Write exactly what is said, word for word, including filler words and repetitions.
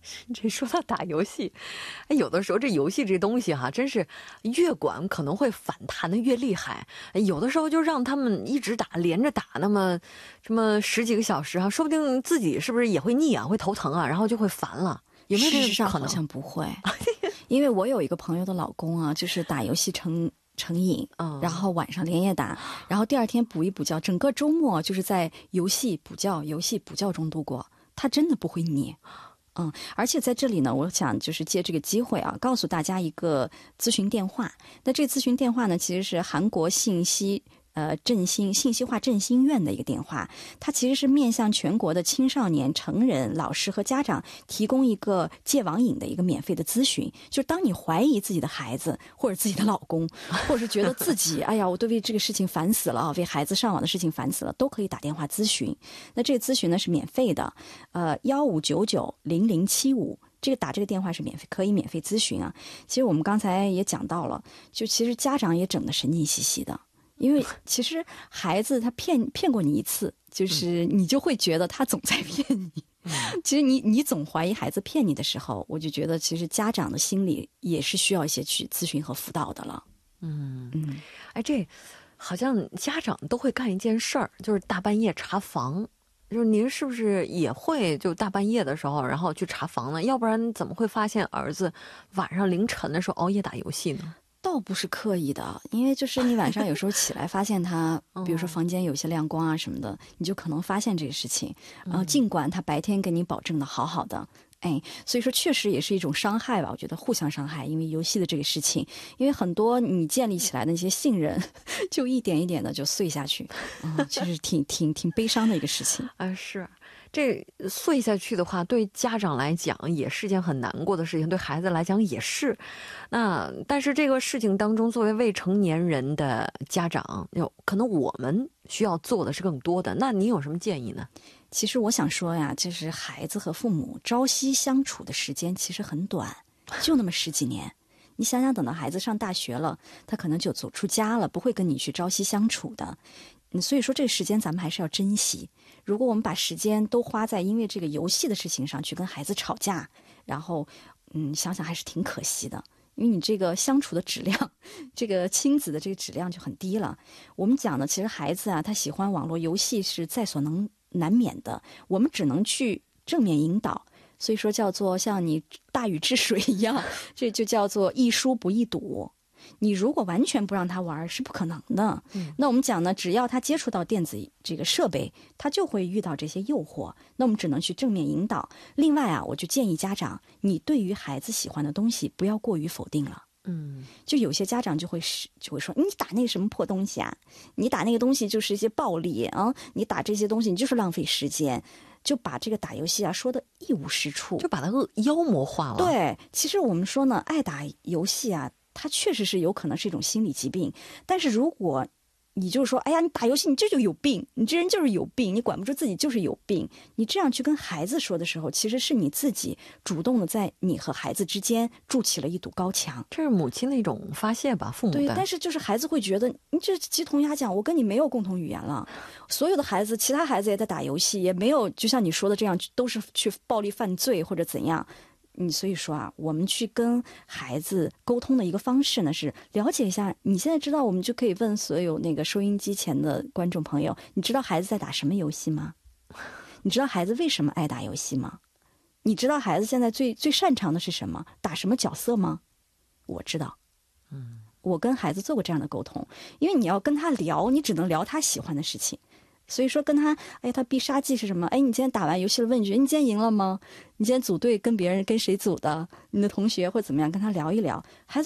这说到打游戏，哎，有的时候这游戏这东西哈，真是越管可能会反弹的越厉害。有的时候就让他们一直打，连着打，那么这么十几个小时哈，说不定自己是不是也会腻啊，会头疼啊，然后就会烦了。有没有这个可能？ 事实上好像不会，因为我有一个朋友的老公啊，就是打游戏成成瘾， 嗯， 然后晚上连夜打，然后第二天补一补觉，整个周末就是在游戏补觉、游戏补觉中度过，他真的不会腻。嗯，而且在这里呢，我想就是借这个机会啊，告诉大家一个咨询电话。那这个咨询电话呢，其实是韩国信息呃振兴信息化振兴院的一个电话，它其实是面向全国的青少年、成人、老师和家长提供一个戒网瘾的一个免费的咨询。就是当你怀疑自己的孩子或者自己的老公，或者是觉得自己哎呀，我都为这个事情烦死了，为孩子上网的事情烦死了，都可以打电话咨询。那这个咨询呢是免费的，呃，幺五九九零零七五。这个打这个电话是免费，可以免费咨询啊。其实我们刚才也讲到了，就其实家长也整得神经兮兮的。因为其实孩子他骗骗过你一次，就是你就会觉得他总在骗你。其实你你总怀疑孩子骗你的时候，我就觉得其实家长的心理也是需要一些去咨询和辅导的了。 嗯嗯，哎，这好像家长都会干一件事儿，就是大半夜查房。就是您是不是也会就大半夜的时候，然后去查房呢？要不然怎么会发现儿子晚上凌晨的时候熬夜打游戏呢？ 倒不是刻意的，因为就是你晚上有时候起来发现他比如说房间有些亮光啊什么的，你就可能发现这个事情，然后尽管他白天跟你保证的好好的，哎，所以说确实也是一种伤害吧，我觉得互相伤害，因为游戏的这个事情，因为很多你建立起来的那些信任就一点一点的就碎下去，嗯，其实挺挺挺悲伤的一个事情啊。是这碎下去的话，对家长来讲也是件很难过的事情，对孩子来讲也是。那但是这个事情当中，作为未成年人的家长，有可能我们需要做的是更多的。那您有什么建议呢？ 其实我想说呀，就是孩子和父母朝夕相处的时间其实很短，就那么十几年。你想想，等到孩子上大学了，他可能就走出家了，不会跟你去朝夕相处的。嗯，所以说这个时间咱们还是要珍惜。如果我们把时间都花在因为这个游戏的事情上去跟孩子吵架，然后嗯，想想还是挺可惜的。因为你这个相处的质量，这个亲子的这个质量就很低了。我们讲的其实孩子啊，他喜欢网络游戏是在所能难免的，我们只能去正面引导。所以说叫做像你大禹治水一样，这就叫做易输不易堵。你如果完全不让他玩是不可能的。嗯，那我们讲呢，只要他接触到电子这个设备，他就会遇到这些诱惑。那我们只能去正面引导。另外啊，我就建议家长，你对于孩子喜欢的东西不要过于否定了。嗯，就有些家长就会就会说，你打那个什么破东西啊？你打那个东西就是一些暴力啊！你打这些东西你就是浪费时间，就把这个打游戏啊说的一无是处， 就把它妖魔化了。 对，其实我们说呢，爱打游戏啊，它确实是有可能是一种心理疾病，但是如果你就是说，哎呀，你打游戏你这就有病，你这人就是有病，你管不住自己就是有病，你这样去跟孩子说的时候，其实是你自己主动的在你和孩子之间筑起了一堵高墙。 这是母亲的一种发泄吧，父母的。 对，但是就是孩子会觉得你这鸡同鸭讲，我跟你没有共同语言了。所有的孩子，其他孩子也在打游戏，也没有就像你说的这样，都是去暴力犯罪或者怎样。你所以说啊，我们去跟孩子沟通的一个方式呢，是了解一下。你现在知道，我们就可以问所有那个收音机前的观众朋友，你知道孩子在打什么游戏吗？你知道孩子为什么爱打游戏吗？你知道孩子现在最最擅长的是什么？打什么角色吗？我知道。嗯，我跟孩子做过这样的沟通，因为你要跟他聊，你只能聊他喜欢的事情。所以说跟他，哎，他必杀技是什么？哎，你今天打完游戏了，问一句，你今天赢了吗？你今天组队跟别人跟谁组的？你的同学或怎么样，跟他聊一聊。孩子